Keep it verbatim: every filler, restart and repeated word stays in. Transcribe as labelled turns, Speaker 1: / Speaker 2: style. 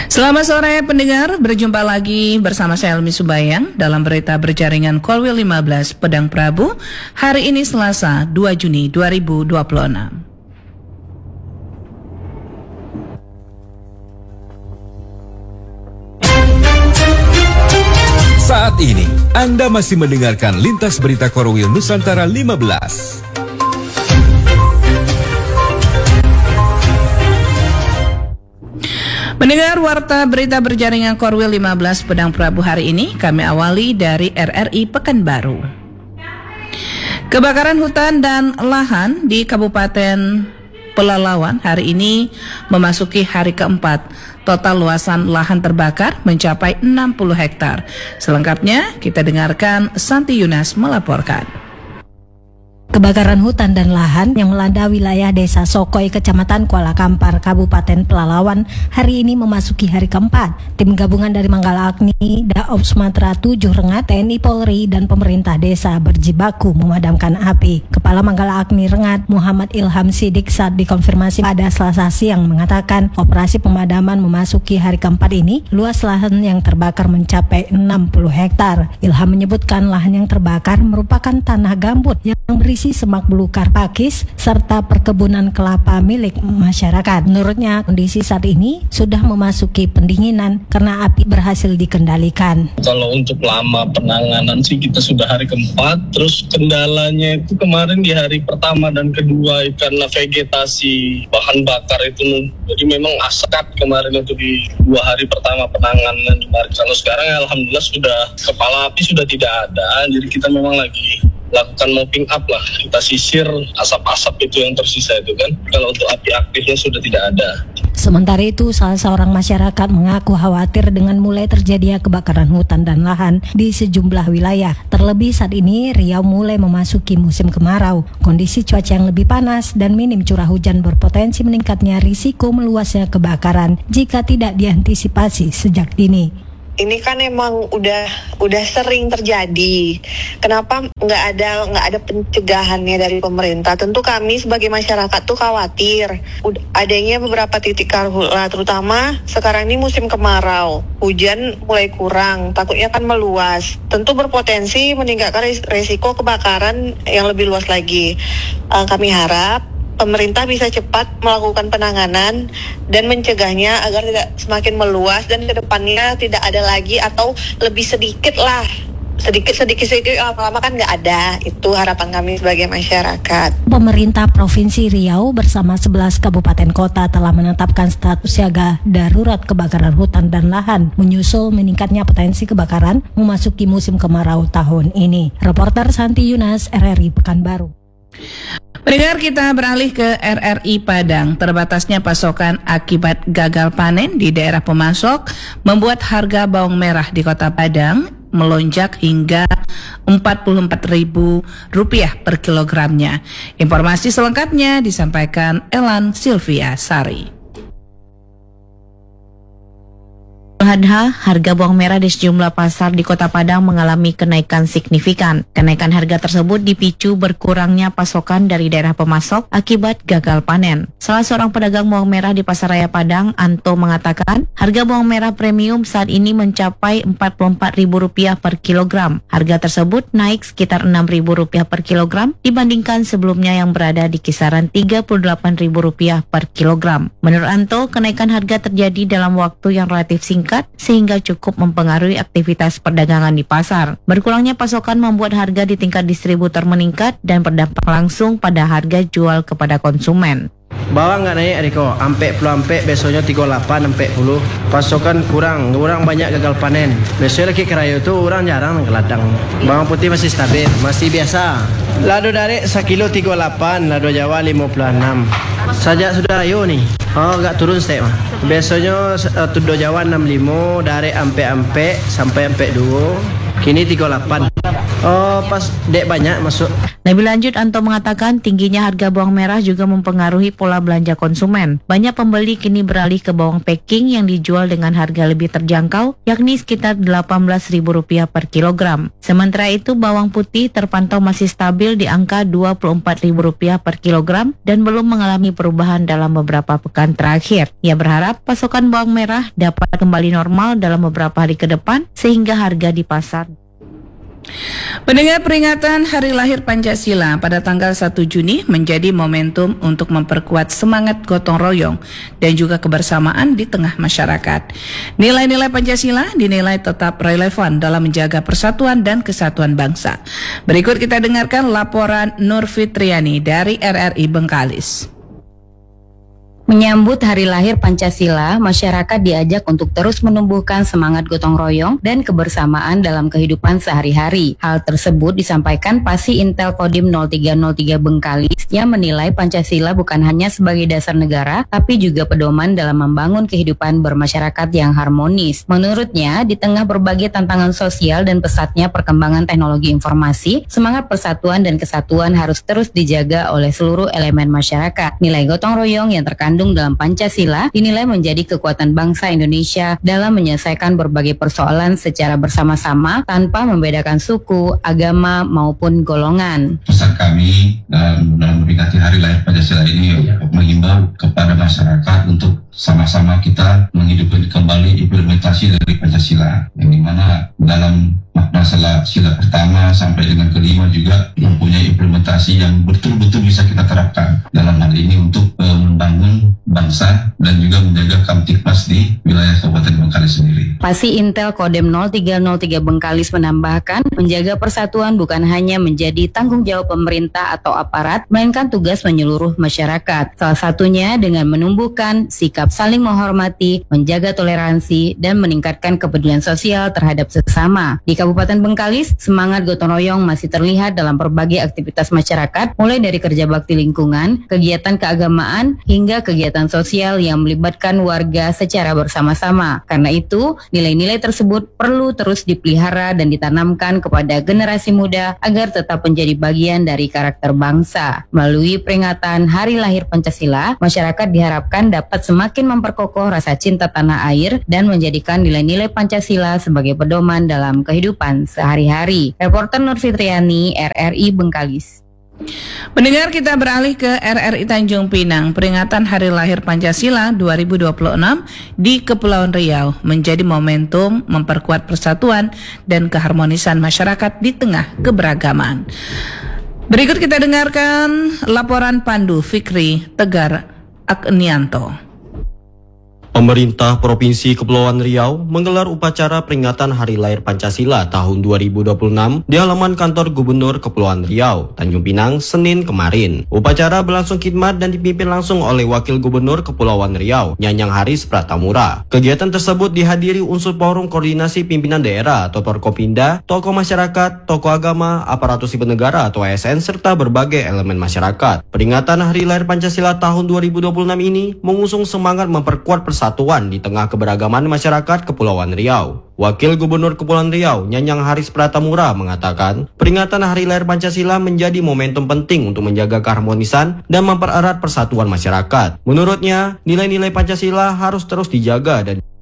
Speaker 1: Selamat sore pendengar, berjumpa lagi bersama saya Elmi Subayang dalam berita berjaringan Kolwil lima belas Pedang Prabu. Hari ini Selasa dua Juni dua ribu dua puluh enam.
Speaker 2: Saat ini Anda masih mendengarkan Lintas Berita Korwil Nusantara lima belas.
Speaker 1: Mendengar warta berita berjaringan Korwil lima belas Pedang Prabu hari ini, kami awali dari R R I Pekanbaru. Kebakaran hutan dan lahan di Kabupaten Pelalawan hari ini memasuki hari keempat. Total luasan lahan terbakar mencapai enam puluh hektar. Selengkapnya kita dengarkan Santi Yunas melaporkan.
Speaker 3: Kebakaran hutan dan lahan yang melanda wilayah Desa Sokoi, Kecamatan Kuala Kampar, Kabupaten Pelalawan hari ini memasuki hari keempat. Tim gabungan dari Manggala Agni, Daob Sumatera tujuh Rengat, T N I Polri, dan pemerintah desa berjibaku memadamkan api. Kepala Manggala Agni Rengat, Muhammad Ilham Sidik, saat dikonfirmasi pada Selasa siang mengatakan operasi pemadaman memasuki hari keempat ini, luas lahan yang terbakar mencapai enam puluh hektar. Ilham menyebutkan lahan yang terbakar merupakan tanah gambut yang berisi semak belukar pakis serta perkebunan kelapa milik masyarakat. Menurutnya, kondisi saat ini sudah memasuki pendinginan karena api berhasil dikendalikan.
Speaker 4: Kalau untuk lama penanganan sih kita sudah hari keempat, terus kendalanya itu kemarin di hari pertama dan kedua karena vegetasi bahan bakar itu, jadi memang asap kemarin itu di dua hari pertama penanganan kemarin. Kalau sekarang alhamdulillah sudah kepala api sudah tidak ada, jadi kita memang lagi lakukan mopping up lah, kita sisir asap-asap itu yang tersisa itu kan. Kalau untuk api aktifnya sudah tidak ada.
Speaker 3: Sementara itu, salah seorang masyarakat mengaku khawatir dengan mulai terjadinya kebakaran hutan dan lahan di sejumlah wilayah. Terlebih saat ini Riau mulai memasuki musim kemarau. Kondisi cuaca yang lebih panas dan minim curah hujan berpotensi meningkatnya risiko meluasnya kebakaran jika tidak diantisipasi sejak dini.
Speaker 5: Ini kan emang udah udah sering terjadi. Kenapa nggak ada nggak ada pencegahannya dari pemerintah? Tentu kami sebagai masyarakat tuh khawatir. Udah adanya beberapa titik karhutla, terutama sekarang ini musim kemarau. Hujan mulai kurang, takutnya kan meluas. Tentu berpotensi meningkatkan resiko kebakaran yang lebih luas lagi. Uh, kami harap pemerintah bisa cepat melakukan penanganan dan mencegahnya agar tidak semakin meluas dan kedepannya tidak ada lagi atau lebih sedikit lah. Sedikit-sedikit sedikit lama-lama kan nggak ada. Itu harapan kami sebagai masyarakat.
Speaker 3: Pemerintah Provinsi Riau bersama sebelas kabupaten kota telah menetapkan status siaga darurat kebakaran hutan dan lahan menyusul meningkatnya potensi kebakaran memasuki musim kemarau tahun ini. Reporter Santi Yunas, R R I Pekanbaru.
Speaker 1: Pendengar, kita beralih ke R R I Padang. Terbatasnya pasokan akibat gagal panen di daerah pemasok membuat harga bawang merah di Kota Padang melonjak hingga empat puluh empat ribu rupiah per kilogramnya. Informasi selengkapnya disampaikan Elan Sylvia Sari.
Speaker 6: Hadha, harga bawang merah di sejumlah pasar di Kota Padang mengalami kenaikan signifikan. Kenaikan harga tersebut dipicu berkurangnya pasokan dari daerah pemasok akibat gagal panen. Salah seorang pedagang bawang merah di Pasaraya Padang, Anto, mengatakan harga bawang merah premium saat ini mencapai empat puluh empat ribu rupiah per kilogram. Harga tersebut naik sekitar enam ribu rupiah per kilogram dibandingkan sebelumnya yang berada di kisaran tiga puluh delapan ribu rupiah per kilogram. Menurut Anto, kenaikan harga terjadi dalam waktu yang relatif singkat sehingga cukup mempengaruhi aktivitas perdagangan di pasar. Berkurangnya pasokan membuat harga di tingkat distributor meningkat dan berdampak langsung pada harga jual kepada konsumen.
Speaker 7: Bawang nggak naik Riko, ampe puluh ampe, besoknya tiga puluh delapan ampe puluh. Pasokan kurang, orang banyak gagal panen. Besoknya lagi kerayu tuh orang jarang ke ladang. Bawang putih masih stabil, masih biasa. Lado dari sekilo tiga puluh delapan, lado Jawa lima puluh enam. Sajak sudah ayo nih. Oh, nggak turun stek mah. Besoknya uh, tudo Jawa enam puluh lima, dari ampe-ampe sampai ampe dua. Kini tiga puluh delapan. Oh, pas dek banyak masuk.
Speaker 6: Lebih lanjut, Anto mengatakan tingginya harga bawang merah juga mempengaruhi pola belanja konsumen. Banyak pembeli kini beralih ke bawang packing yang dijual dengan harga lebih terjangkau, yakni sekitar delapan belas ribu rupiah per kilogram. Sementara itu, bawang putih terpantau masih stabil di angka dua puluh empat ribu rupiah per kilogram dan belum mengalami perubahan dalam beberapa pekan terakhir. Ia berharap pasokan bawang merah dapat kembali normal dalam beberapa hari ke depan sehingga harga di pasar.
Speaker 1: Pendengar, peringatan Hari Lahir Pancasila pada tanggal satu Juni menjadi momentum untuk memperkuat semangat gotong royong dan juga kebersamaan di tengah masyarakat. Nilai-nilai Pancasila dinilai tetap relevan dalam menjaga persatuan dan kesatuan bangsa. Berikut kita dengarkan laporan Nur Fitriani dari R R I Bengkalis.
Speaker 8: Menyambut Hari Lahir Pancasila, masyarakat diajak untuk terus menumbuhkan semangat gotong royong dan kebersamaan dalam kehidupan sehari-hari. Hal tersebut disampaikan Pasi Intel Kodim nol tiga nol tiga Bengkalis yang menilai Pancasila bukan hanya sebagai dasar negara, tapi juga pedoman dalam membangun kehidupan bermasyarakat yang harmonis. Menurutnya, di tengah berbagai tantangan sosial dan pesatnya perkembangan teknologi informasi, semangat persatuan dan kesatuan harus terus dijaga oleh seluruh elemen masyarakat. Nilai gotong royong yang terkandung dalam Pancasila dinilai menjadi kekuatan bangsa Indonesia dalam menyelesaikan berbagai persoalan secara bersama-sama tanpa membedakan suku, agama maupun golongan.
Speaker 9: Pesan kami dalam, dalam memperingati Hari Lahir Pancasila ini mengimbau kepada masyarakat untuk sama-sama kita menghidupkan kembali implementasi dari Pancasila, yang dimana dalam makna sila, sila pertama sampai dengan kelima juga mempunyai implementasi yang betul-betul bisa kita terapkan dalam hal ini untuk uh, membangun bangsa dan juga menjaga Kamtipmas di wilayah Kabupaten Bengkalis sendiri.
Speaker 8: Pasi Intel Kodem nol tiga nol tiga Bengkalis menambahkan, menjaga persatuan bukan hanya menjadi tanggung jawab pemerintah atau aparat, melainkan tugas menyeluruh masyarakat. Salah satunya dengan menumbuhkan sikap saling menghormati, menjaga toleransi, dan meningkatkan kepedulian sosial terhadap sesama. Di Kabupaten Bengkalis, semangat gotong royong masih terlihat dalam berbagai aktivitas masyarakat, mulai dari kerja bakti lingkungan, kegiatan keagamaan, hingga kegiatan sosial yang melibatkan warga secara bersama-sama. Karena itu, nilai-nilai tersebut perlu terus dipelihara dan ditanamkan kepada generasi muda agar tetap menjadi bagian dari karakter bangsa. Melalui peringatan Hari Lahir Pancasila, masyarakat diharapkan dapat semakin memperkokoh rasa cinta tanah air dan menjadikan nilai-nilai Pancasila sebagai pedoman dalam kehidupan sehari-hari. Reporter Nur Fitriani, R R I Bengkalis.
Speaker 1: Pendengar, kita beralih ke R R I Tanjung Pinang. Peringatan Hari Lahir Pancasila dua ribu dua puluh enam di Kepulauan Riau menjadi momentum memperkuat persatuan dan keharmonisan masyarakat di tengah keberagaman. Berikut kita dengarkan laporan Pandu Fikri Tegar Agnianto.
Speaker 10: Pemerintah Provinsi Kepulauan Riau menggelar upacara peringatan Hari Lahir Pancasila tahun dua ribu dua puluh enam di halaman kantor Gubernur Kepulauan Riau, Tanjung Pinang, Senin kemarin. Upacara berlangsung khidmat dan dipimpin langsung oleh Wakil Gubernur Kepulauan Riau, Nyanyang Haris Pratamura. Kegiatan tersebut dihadiri unsur Forum Koordinasi Pimpinan Daerah atau Forkopimda, tokoh masyarakat, tokoh agama, aparatur sipil negara atau A S N, serta berbagai elemen masyarakat. Peringatan Hari Lahir Pancasila tahun dua ribu dua puluh enam ini mengusung semangat memperkuat persatuan Persatuan di tengah keberagaman masyarakat Kepulauan Riau. Wakil Gubernur Kepulauan Riau, Nyanyang Haris Pratamura, mengatakan peringatan Hari Lahir Pancasila menjadi momentum penting untuk menjaga keharmonisan dan mempererat persatuan masyarakat. Menurutnya, nilai-nilai Pancasila harus terus dijaga dan